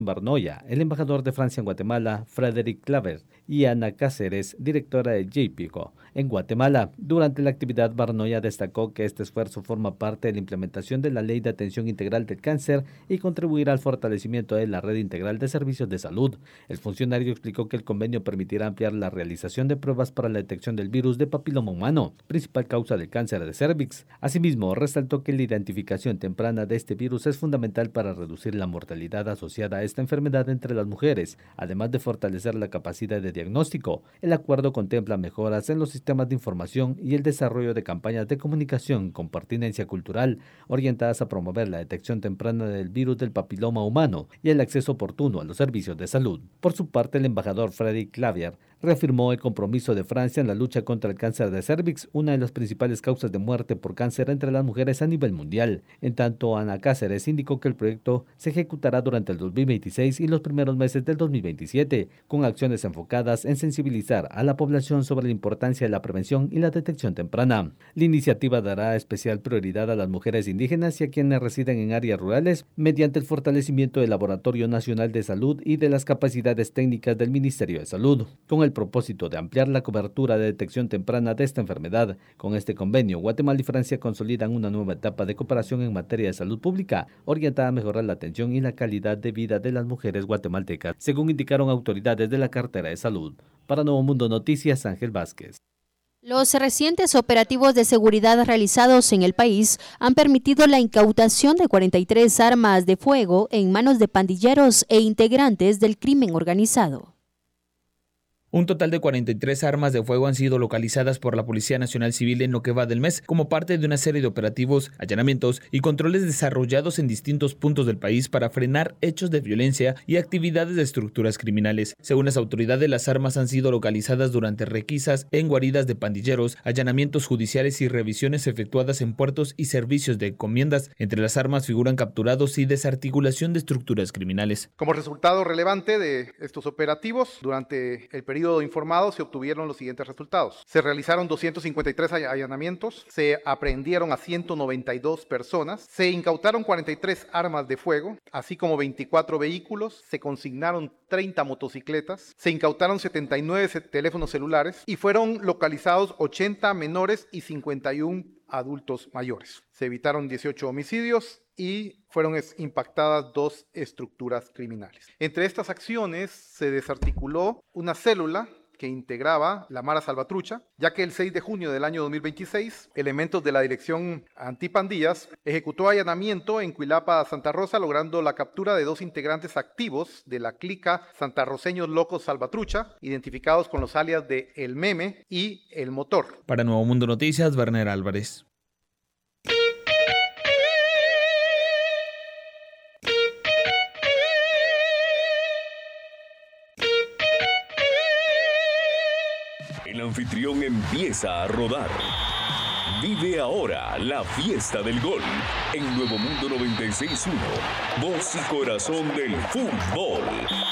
Barnoya, el embajador de Francia en Guatemala, Frédéric Claver, y Ana Cáceres, directora de JPICO en Guatemala. Durante la actividad, Barnoya destacó que este esfuerzo forma parte de la implementación de la Ley de Atención Integral del Cáncer y contribuirá al fortalecimiento de la red integral de servicios de salud. El funcionario explicó que el convenio permitirá ampliar la realización de pruebas para la detección del virus de papiloma humano, principal causa del cáncer de cervix. Asimismo, resaltó que la identificación temprana de este virus es fundamental para reducir la mortalidad asociada a esta enfermedad entre las mujeres, además de fortalecer la capacidad de diagnóstico. El acuerdo contempla mejoras en los sistemas de información y el desarrollo de campañas de comunicación con pertinencia cultural, orientadas a promover la detección temprana del virus del papiloma humano y el acceso oportuno a los servicios de salud. Por su parte, el embajador Frédéric Claver reafirmó el compromiso de Francia en la lucha contra el cáncer de cervix, una de las principales causas de muerte por cáncer entre las mujeres a nivel mundial. En tanto, Ana Cáceres indicó que el proyecto se ejecutará durante el 2026 y los primeros meses del 2027, con acciones enfocadas en sensibilizar a la población sobre la importancia de la prevención y la detección temprana. La iniciativa dará especial prioridad a las mujeres indígenas y a quienes residen en áreas rurales mediante el fortalecimiento del Laboratorio Nacional de Salud y de las capacidades técnicas del Ministerio de Salud, con el propósito de ampliar la cobertura de detección temprana de esta enfermedad. Con este convenio, Guatemala y Francia consolidan una nueva etapa de cooperación en materia de salud pública, orientada a mejorar la atención y la calidad de vida de las mujeres guatemaltecas, según indicaron autoridades de la cartera de salud. Para Nuevo Mundo Noticias, Ángel Vázquez. Los recientes operativos de seguridad realizados en el país han permitido la incautación de 43 armas de fuego en manos de pandilleros e integrantes del crimen organizado. Un total de 43 armas de fuego han sido localizadas por la Policía Nacional Civil en lo que va del mes, como parte de una serie de operativos, allanamientos y controles desarrollados en distintos puntos del país para frenar hechos de violencia y actividades de estructuras criminales. Según las autoridades, las armas han sido localizadas durante requisas en guaridas de pandilleros, allanamientos judiciales y revisiones efectuadas en puertos y servicios de encomiendas. Entre las armas figuran capturados y desarticulación de estructuras criminales. Como resultado relevante de estos operativos, durante el periodo informado se obtuvieron los siguientes resultados. Se realizaron 253 allanamientos, se aprehendieron a 192 personas, se incautaron 43 armas de fuego, así como 24 vehículos, se consignaron 30 motocicletas, se incautaron 79 teléfonos celulares y fueron localizados 80 menores y 51 adultos mayores. Se evitaron 18 homicidios y fueron impactadas 2 estructuras criminales. Entre estas acciones se desarticuló una célula que integraba la Mara Salvatrucha, ya que el 6 de junio del año 2026, elementos de la Dirección Antipandillas ejecutó allanamiento en Cuilapa, Santa Rosa, logrando la captura de 2 integrantes activos de la clica Santarroceños Locos Salvatrucha, identificados con los alias de El Meme y El Motor. Para Nuevo Mundo Noticias, Werner Álvarez. El anfitrión empieza a rodar. Vive ahora la fiesta del gol en Nuevo Mundo 96.1, voz y corazón del fútbol.